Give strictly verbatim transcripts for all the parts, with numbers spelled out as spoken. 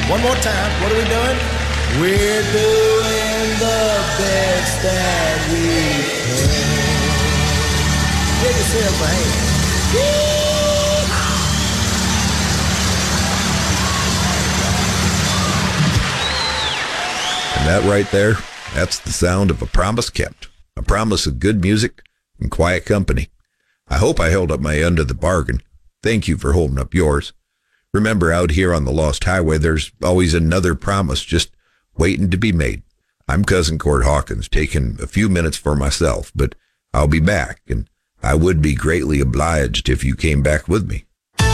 One more time. What are we doing? We're doing the best that we can. Give yourself a hand. And that right there, that's the sound of a promise kept. A promise of good music and quiet company. I hope I held up my end of the bargain. Thank you for holding up yours. Remember, out here on the Lost Highway, there's always another promise just waiting to be made. I'm Cousin Cord Hawkins, taking a few minutes for myself, but I'll be back, and I would be greatly obliged if you came back with me.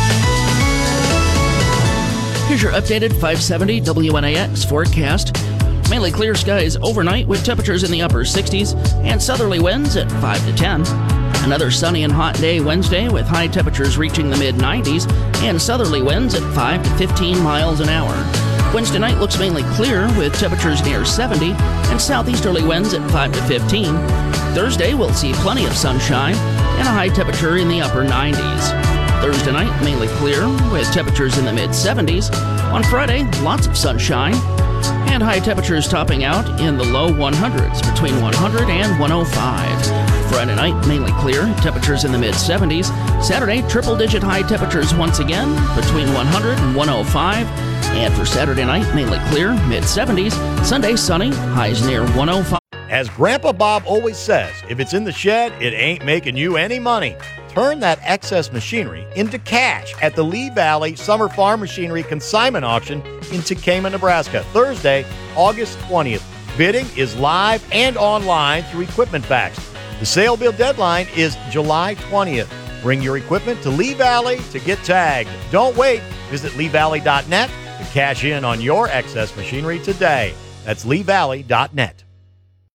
Here's your updated five seventy W N A X forecast. Mainly clear skies overnight with temperatures in the upper sixties and southerly winds at five to ten. Another sunny and hot day Wednesday with high temperatures reaching the mid nineties and southerly winds at five to fifteen miles an hour. Wednesday night looks mainly clear with temperatures near seventy and southeasterly winds at five to fifteen. Thursday we'll see plenty of sunshine and a high temperature in the upper nineties. Thursday night mainly clear with temperatures in the mid seventies. On Friday, lots of sunshine and high temperatures topping out in the low one hundreds between one hundred and one oh five. Friday night, mainly clear, temperatures in the mid seventies. Saturday, triple-digit high temperatures once again between one hundred and one oh five. And for Saturday night, mainly clear, mid seventies. Sunday, sunny, highs near one oh five. As Grandpa Bob always says, if it's in the shed, it ain't making you any money. Turn that excess machinery into cash at the Lee Valley Summer Farm Machinery Consignment Auction in Tekamah, Nebraska, Thursday, August twentieth. Bidding is live and online through Equipment Facts. The sale bid deadline is July twentieth. Bring your equipment to Lee Valley to get tagged. Don't wait. Visit lee valley dot net to cash in on your excess machinery today. That's lee valley dot net.